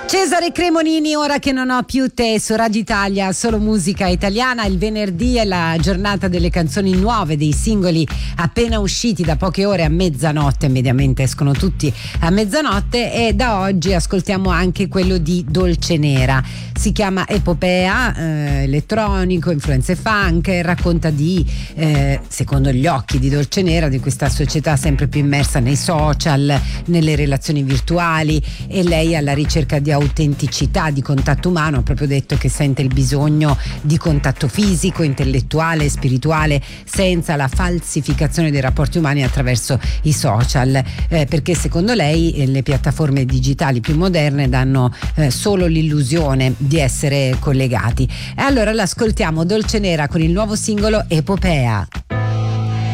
Cesare Cremonini, ora che non ho più te, su Radio Italia, solo musica italiana. Il venerdì è la giornata delle canzoni nuove, dei singoli appena usciti da poche ore a mezzanotte, mediamente escono tutti a mezzanotte, e da oggi ascoltiamo anche quello di Dolcenera. Si chiama Epopea, elettronico, influenze funk, e racconta di, secondo gli occhi di Dolcenera, di questa società sempre più immersa nei social, nelle relazioni virtuali, e lei alla ricerca di autenticità, di contatto umano. Ha proprio detto che sente il bisogno di contatto fisico, intellettuale e spirituale, senza la falsificazione dei rapporti umani attraverso i social, perché secondo lei le piattaforme digitali più moderne danno solo l'illusione di essere collegati. E allora l'ascoltiamo, Dolcenera, con il nuovo singolo Epopea.